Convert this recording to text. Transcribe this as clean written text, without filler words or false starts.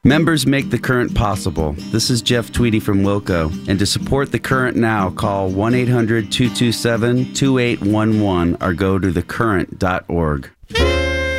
Members make the Current possible. This is Jeff Tweedy from Wilco. And to support the Current now, call 1-800-227-2811 or go to thecurrent.org.